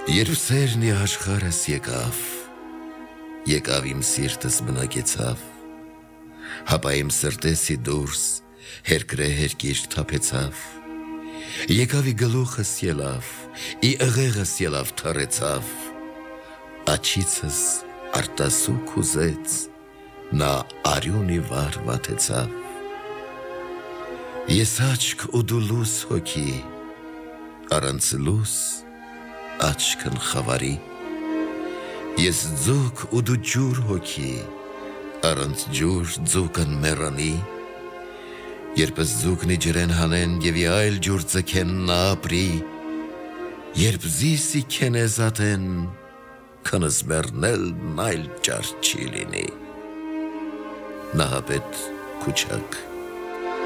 Երբ սերն աշխարհս եկավ իմ սիրտս բնակեցավ, հապա իմ սրտեսի դուրս հերկրե հերկիր թափեցավ, եկավ ի գլուխս ելավ, ի ըղեղս ելավ թռեցավ, աչիցս արտասուք ուզեց, նա արյունի վար վաթեցավ, ես աչք ու դու լույս հոգի, առանց լույս աչքն խավարի, ես ձուկ ու դու ջուր հոգի, առանց ջուր ձուկն մեռանի, երբս ձուկնի ջրեն հանեն և ի այլ ջուր ձգեն նա ապրի, երբ զիսի քենեզատեն, քնս մեռնելն այլ ճար չի լինի։ Նահապետ Քուչակ